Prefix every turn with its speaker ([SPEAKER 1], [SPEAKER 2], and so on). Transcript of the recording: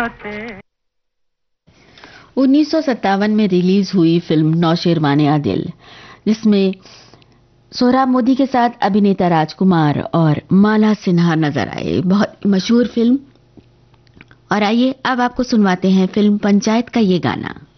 [SPEAKER 1] 1957 में रिलीज हुई फिल्म नौशेरवाने दिल, जिसमें सोहराब मोदी के साथ अभिनेता राजकुमार और माला सिन्हा नजर आए। बहुत मशहूर फिल्म। और आइए अब आपको सुनवाते हैं फिल्म पंचायत का ये गाना।